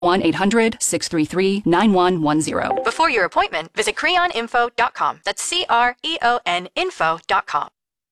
1-800-633-9110. Before your appointment, visit creoninfo.com. That's CREON info.com.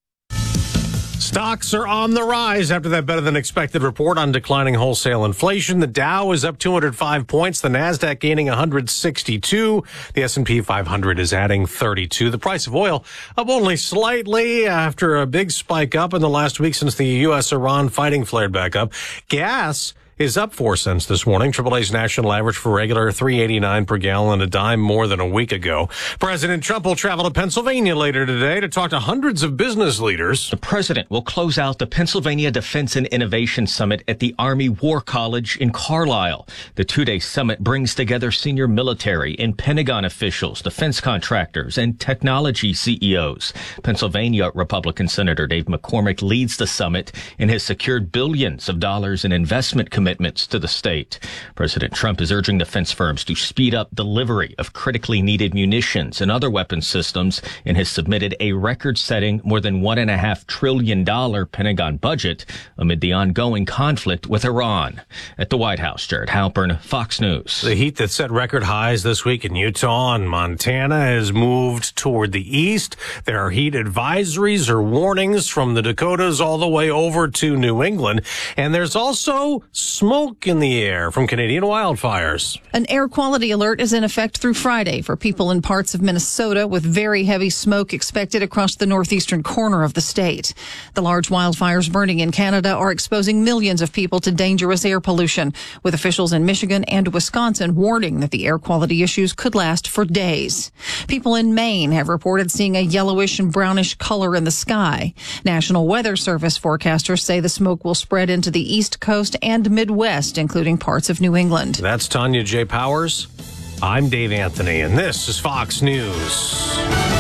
Stocks are on the rise after that better-than-expected report on declining wholesale inflation. The Dow is up 205 points. The Nasdaq gaining 162. The S&P 500 is adding 32. The price of oil up only slightly after a big spike up in the last week since the U.S.-Iran fighting flared back up. Gas is up 4 cents this morning. AAA's national average for regular $3.89 per gallon, a dime more than a week ago. President Trump will travel to Pennsylvania later today to talk to hundreds of business leaders. The president will close out the Pennsylvania Defense and Innovation Summit at the Army War College in Carlisle. The two-day summit brings together senior military and Pentagon officials, defense contractors, and technology CEOs. Pennsylvania Republican Senator Dave McCormick leads the summit and has secured billions of dollars in investment commitments to the state. President Trump is urging defense firms to speed up delivery of critically needed munitions and other weapons systems and has submitted a record-setting more than $1.5 trillion Pentagon budget amid the ongoing conflict with Iran. At the White House, Jared Halpern, Fox News. The heat that set record highs this week in Utah and Montana has moved toward the east. There are heat advisories or warnings from the Dakotas all the way over to New England. And there's also smoke in the air from Canadian wildfires. An air quality alert is in effect through Friday for people in parts of Minnesota, with very heavy smoke expected across the northeastern corner of the state. The large wildfires burning in Canada are exposing millions of people to dangerous air pollution, with officials in Michigan and Wisconsin warning that the air quality issues could last for days. People in Maine have reported seeing a yellowish and brownish color in the sky. National Weather Service forecasters say the smoke will spread into the East Coast and Midwest, including parts of New England. That's Tanya J. Powers. I'm Dave Anthony, and this is Fox News.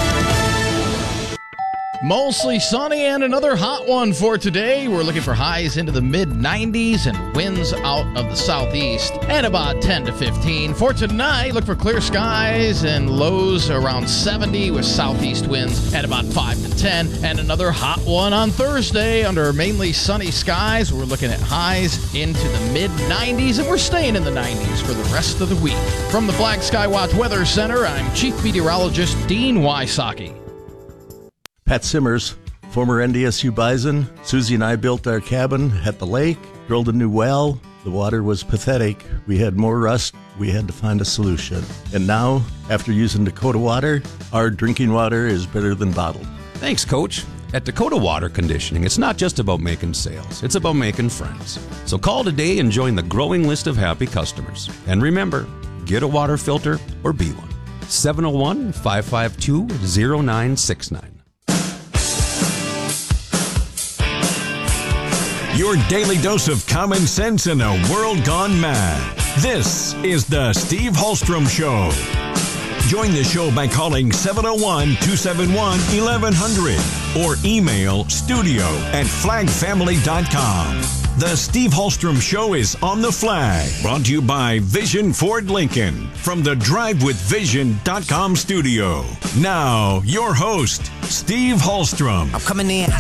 Mostly sunny and another hot one for today. We're looking for highs into the mid-90s and winds out of the southeast at about 10 to 15. For tonight, look for clear skies and lows around 70 with southeast winds at about 5 to 10. And another hot one on Thursday under mainly sunny skies. We're looking at highs into the mid-90s, and we're staying in the 90s for the rest of the week. From the Black Sky Watch Weather Center, I'm Chief Meteorologist Dean Wysocki. Pat Simmers, former NDSU Bison. Susie and I built our cabin at the lake, drilled a new well. The water was pathetic. We had more rust. We had to find a solution. And now, after using Dakota Water, our drinking water is better than bottled. Thanks, Coach. At Dakota Water Conditioning, it's not just about making sales. It's about making friends. So call today and join the growing list of happy customers. And remember, get a water filter or be one. 701-552-0969. Your daily dose of common sense in a world gone mad. This is the Steve Hallstrom Show. Join the show by calling 701-271-1100 or email studio@flagfamily.com. The Steve Hallstrom Show is on the flag, brought to you by Vision Ford Lincoln from the DriveWithVision.com studio. Now, your host, Steve Hallstrom. I'm coming in.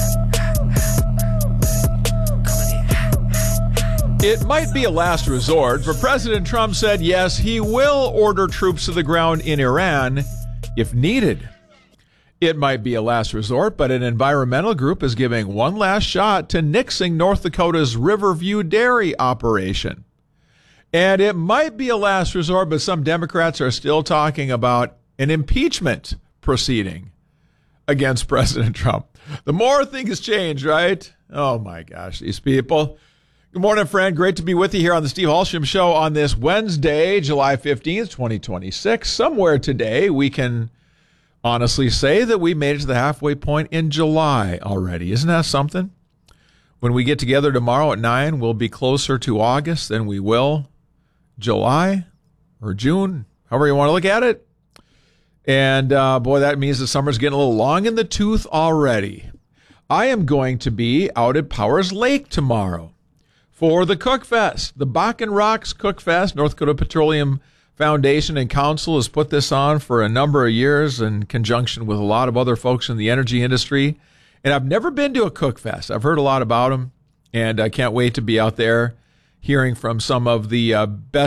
It might be a last resort, but President Trump said yes, he will order troops to the ground in Iran if needed. It might be a last resort, but an environmental group is giving one last shot to nixing North Dakota's Riverview Dairy operation. And it might be a last resort, but some Democrats are still talking about an impeachment proceeding against President Trump. The more things change, right? Oh my gosh, these people. Good morning, friend. Great to be with you here on the Steve Hallstrom Show on this Wednesday, July 15th, 2026. Somewhere today, we can honestly say that we made it to the halfway point in July already. Isn't that something? When we get together tomorrow at 9, we'll be closer to August than we will July or June, however you want to look at it. And boy, that means the summer's getting a little long in the tooth already. I am going to be out at Powers Lake tomorrow for the Cook Fest, the Bakken Rocks Cook Fest. North Dakota Petroleum Foundation and Council has put this on for a number of years in conjunction with a lot of other folks in the energy industry. And I've never been to a Cook Fest. I've heard a lot about them, and I can't wait to be out there hearing from some of the best